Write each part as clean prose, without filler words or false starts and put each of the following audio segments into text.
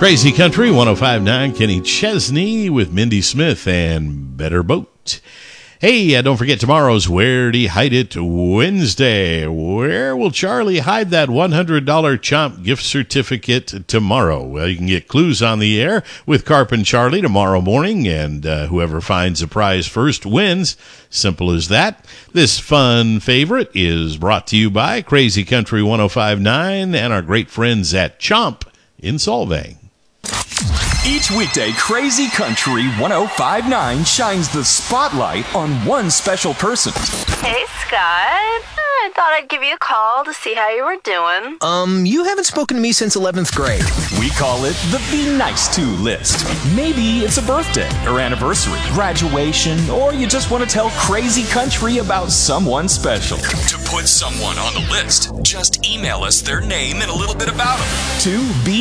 Crazy Country 105.9, Kenny Chesney with Mindy Smith and Better Boat. Hey, don't forget tomorrow's Where'd He Hide It Wednesday. Where will Charlie hide that $100 Chomp gift certificate tomorrow? Well, you can get clues on the air with Carp and Charlie tomorrow morning, and whoever finds the prize first wins. Simple as that. This fun favorite is brought to you by Crazy Country 105.9 and our great friends at Chomp in Solvang. Each weekday, Crazy Country 105.9 shines the spotlight on one special person. Hey, Scott. I thought I'd give you a call to see how you were doing. You haven't spoken to me since 11th grade. We call it the Be Nice To list. Maybe it's a birthday or anniversary, graduation, or you just want to tell Crazy Country about someone special. To put someone on the list, just email us their name and a little bit about them to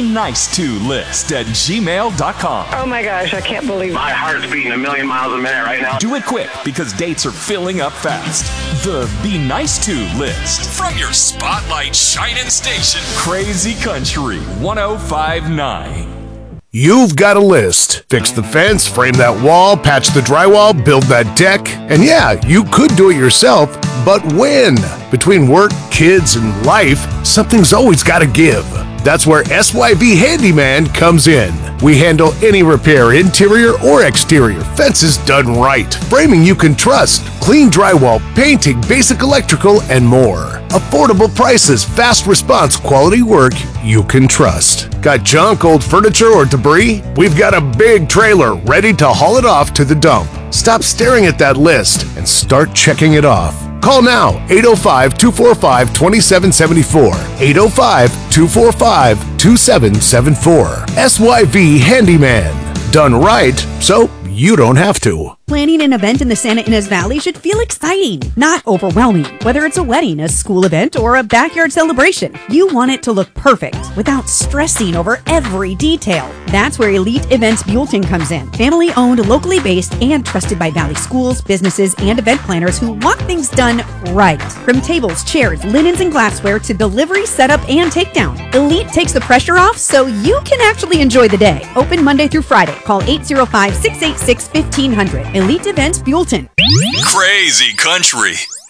BeNiceToList@gmail.com. Oh my gosh, I can't believe My heart's beating a million miles a minute right now. Do it quick because dates are filling up fast. The Be Nice To list from your spotlight shining station, Crazy Country 105.9. You've got a list. Fix the fence, frame that wall, patch the drywall, build that deck. And yeah, you could do it yourself, but when? Between work, kids, and life, something's always got to give. That's where SYV Handyman comes in. We handle any repair, interior or exterior, fences done right, framing you can trust, clean drywall, painting, basic electrical, and more. Affordable prices, fast response, quality work you can trust. Got junk, old furniture, or debris? We've got a big trailer ready to haul it off to the dump. Stop staring at that list and start checking it off. Call now, 805-245-2774, 805-245-2774. SYV Handyman. Done right, so you don't have to. Planning an event in the Santa Ynez Valley should feel exciting, not overwhelming. Whether it's a wedding, a school event, or a backyard celebration, you want it to look perfect without stressing over every detail. That's where Elite Events Buellton comes in. Family-owned, locally based, and trusted by Valley schools, businesses, and event planners who want things done right. From tables, chairs, linens, and glassware to delivery, setup, and takedown, Elite takes the pressure off so you can actually enjoy the day. Open Monday through Friday. Call 805-686-1500. Elite Events Buellton. Crazy Country